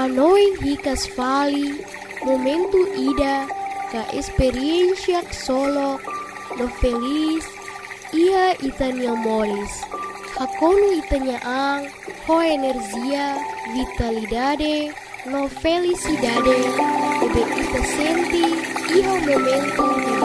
Hanoi hikas vali, momento ida, ka experiencia solo, no feliz, ia itanya molis. Hakono itanya ang, ho energia, vitalidade, no felicidade, ebe ita senti, iho momento